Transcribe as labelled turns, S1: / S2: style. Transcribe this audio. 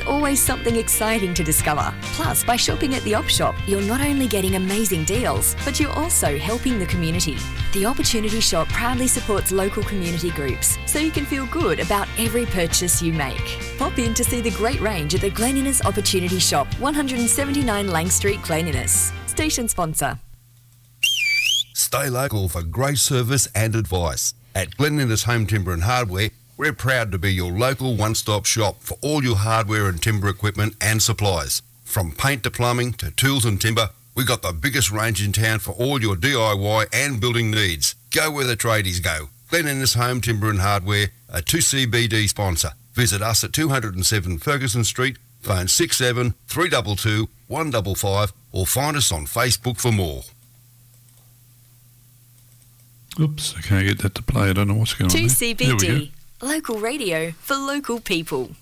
S1: there's always something exciting to discover. Plus, by shopping at the Op Shop, you're not only getting amazing deals, but you're also helping the community. The Opportunity Shop proudly supports local community groups, so you can feel good about every purchase you make. Pop in to see the great range at the Glen Innes Opportunity Shop, 179 Lang Street, Glen Innes. Station sponsor.
S2: Stay local for great service and advice. At Glen Innes Home Timber and Hardware, we're proud to be your local one-stop shop for all your hardware and timber equipment and supplies. From paint to plumbing to tools and timber, we got the biggest range in town for all your DIY and building needs. Go where the tradies go. Glen Innes Home Timber and Hardware, a 2CBD sponsor. Visit us at 207 Ferguson Street, phone 67 322 155, or find us on Facebook for more.
S3: Oops, I can't get that to play. I don't know what's going on there.
S1: 2CBD, local radio for local people.